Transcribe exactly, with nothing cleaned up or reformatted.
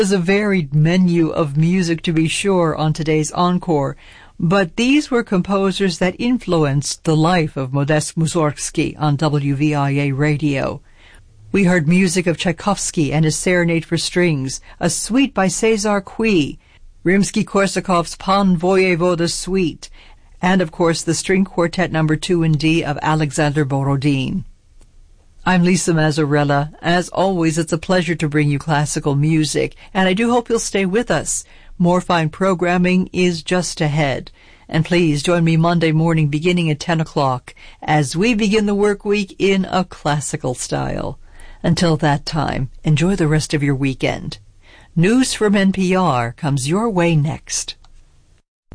There's a varied menu of music, to be sure, on today's Encore, but these were composers that influenced the life of Modest Mussorgsky on W V I A radio. We heard music of Tchaikovsky and his Serenade for Strings, a suite by César Cui, Rimsky-Korsakov's Pan Voyevoda Suite, and of course the String Quartet number two in D of Alexander Borodin. I'm Lisa Mazzarella. As always, it's a pleasure to bring you classical music, and I do hope you'll stay with us. More fine programming is just ahead. And please join me Monday morning beginning at ten o'clock as we begin the work week in a classical style. Until that time, enjoy the rest of your weekend. News from N P R comes your way next.